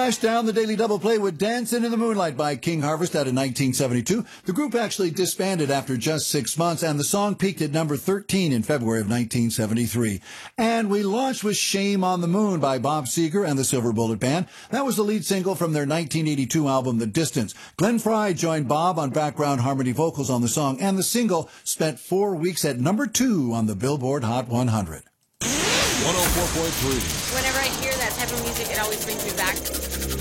Down the Daily Double Play with Dancing in the Moonlight by King Harvest out in 1972. The group actually disbanded after just 6 months, and the song peaked at number 13 in February of 1973. And we launched with Shame on the Moon by Bob Seger and the Silver Bullet Band. That was the lead single from their 1982 album, The Distance. Glenn Frey joined Bob on background harmony vocals on the song, and the single spent 4 weeks at number 2 on the Billboard Hot 100. 104.3. Whenever I hear that type of music, it always brings me back